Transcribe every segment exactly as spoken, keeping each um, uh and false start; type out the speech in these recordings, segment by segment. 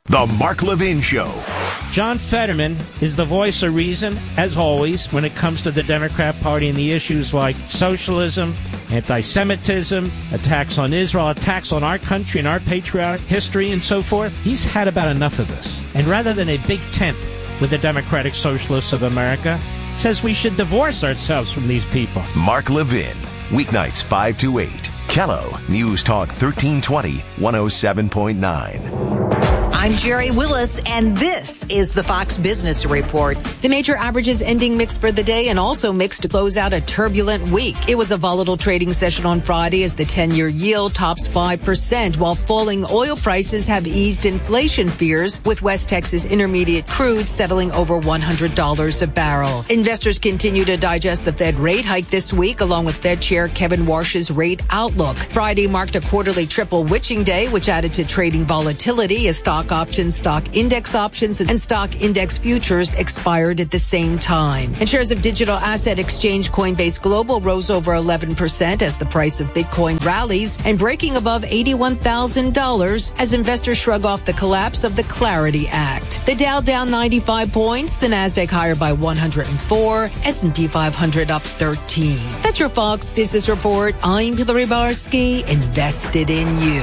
The Mark Levin Show. John Fetterman is the voice of reason, as always, when it comes to the Democrat Party and the issues like socialism, anti-Semitism, attacks on Israel, attacks on our country and our patriotic history and so forth. He's had about enough of this. And rather than a big tent with the Democratic Socialists of America, says we should divorce ourselves from these people. Mark Levin, weeknights five to eight. Kello, News Talk thirteen twenty, one oh seven point nine. I'm Jerry Willis, and this is the Fox Business Report. The major averages ending mixed for the day and also mixed to close out a turbulent week. It was a volatile trading session on Friday as the ten-year yield tops five percent, while falling oil prices have eased inflation fears, with West Texas Intermediate crude settling over one hundred dollars a barrel. Investors continue to digest the Fed rate hike this week, along with Fed Chair Kevin Warsh's rate outlook. Friday marked a quarterly triple witching day, which added to trading volatility as stock options, stock index options, and stock index futures expired at the same time. And shares of digital asset exchange Coinbase Global rose over eleven percent as the price of Bitcoin rallies and breaking above eighty-one thousand dollars as investors shrug off the collapse of the Clarity Act. The Dow down ninety-five points, the Nasdaq higher by one hundred four, S and P five hundred up thirteen. That's your Fox Business Report. I'm Hillary Barsky, invested in you.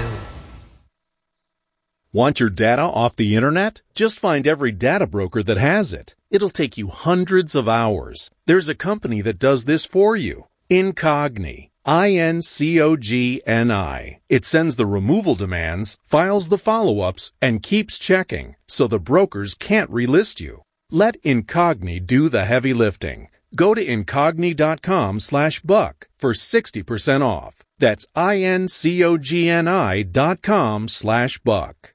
Want your data off the internet? Just find every data broker that has it. It'll take you hundreds of hours. There's a company that does this for you. Incogni. I N C O G N I. It sends the removal demands, files the follow-ups, and keeps checking, so the brokers can't relist you. Let Incogni do the heavy lifting. Go to incogni.com slash buck for sixty percent off. That's I-N-C-O-G-N-I dot com slash buck.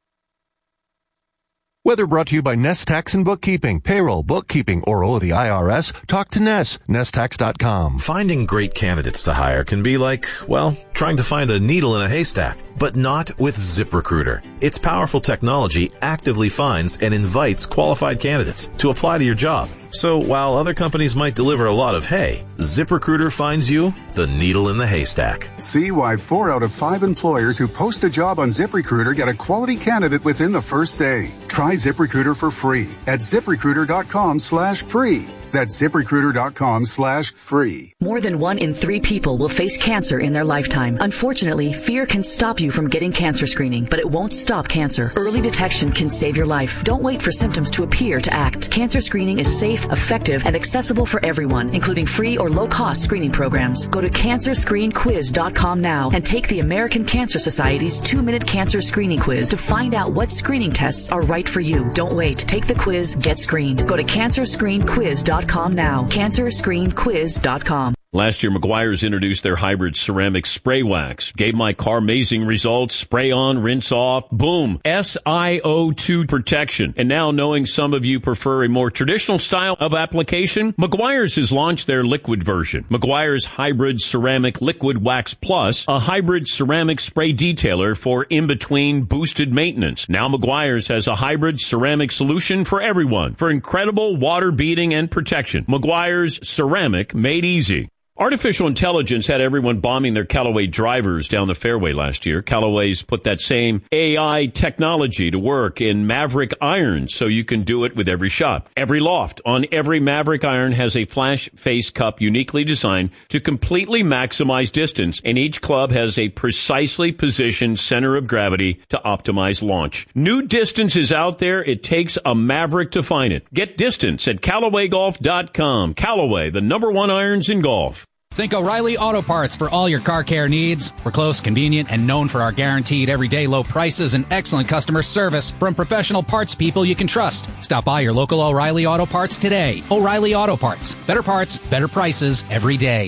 Weather brought to you by Nest Tax and Bookkeeping. Payroll, bookkeeping, or owe the I R S? Talk to Nest. Nest Tax dot com. Finding great candidates to hire can be like, well, trying to find a needle in a haystack. But not with ZipRecruiter. Its powerful technology actively finds and invites qualified candidates to apply to your job. So while other companies might deliver a lot of hay, ZipRecruiter finds you the needle in the haystack. See why four out of five employers who post a job on ZipRecruiter get a quality candidate within the first day. Try ZipRecruiter for free at ZipRecruiter.com slash free. That's ZipRecruiter.com slash free. More than one in three people will face cancer in their lifetime. Unfortunately, fear can stop you from getting cancer screening, but it won't stop cancer. Early detection can save your life. Don't wait for symptoms to appear to act. Cancer screening is safe, effective, and accessible for everyone, including free or low-cost screening programs. Go to cancer screen quiz dot com now and take the American Cancer Society's two-minute cancer screening quiz to find out what screening tests are right for you. Don't wait. Take the quiz. Get screened. Go to cancer screen quiz dot com now. cancer screen quiz dot com. Last year, Meguiar's introduced their hybrid ceramic spray wax. Gave my car amazing results. Spray on, rinse off, boom. S I O two protection. And now, knowing some of you prefer a more traditional style of application, Meguiar's has launched their liquid version. Meguiar's Hybrid Ceramic Liquid Wax Plus, a hybrid ceramic spray detailer for in-between boosted maintenance. Now Meguiar's has a hybrid ceramic solution for everyone for incredible water beading and protection. Meguiar's Ceramic Made Easy. Artificial intelligence had everyone bombing their Callaway drivers down the fairway last year. Callaway's put that same A I technology to work in Maverick irons so you can do it with every shot. Every loft on every Maverick iron has a flash face cup uniquely designed to completely maximize distance, and each club has a precisely positioned center of gravity to optimize launch. New distance is out there. It takes a Maverick to find it. Get distance at Callaway Golf dot com. Callaway, the number one irons in golf. Think O'Reilly Auto Parts for all your car care needs. We're close, convenient, and known for our guaranteed everyday low prices and excellent customer service from professional parts people you can trust. Stop by your local O'Reilly Auto Parts today. O'Reilly Auto Parts. Better parts, better prices every day.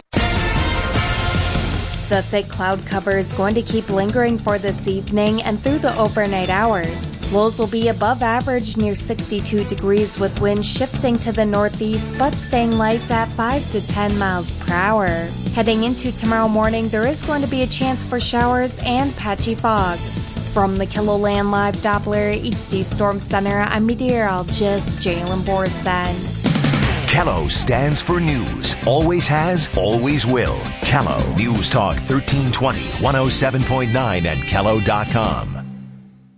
The thick cloud cover is going to keep lingering for this evening and through the overnight hours. Lows will be above average near sixty-two degrees with winds shifting to the northeast but staying light at five to ten miles per hour. Heading into tomorrow morning, there is going to be a chance for showers and patchy fog. From the KELOLAND Live Doppler H D Storm Center, I'm meteorologist Jalen Borson. Kello stands for news. Always has, always will. Kello. News Talk thirteen twenty, one oh seven point nine at Kello dot com.